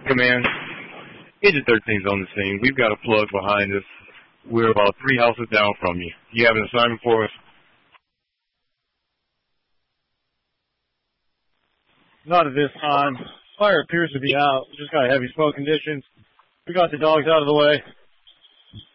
Hey, man. Agent 13's on the scene. We've got a plug behind us. We're about 3 houses down from you. You have an assignment for us? Not at this time. Fire appears to be out. We just got heavy smoke conditions. We got the dogs out of the way.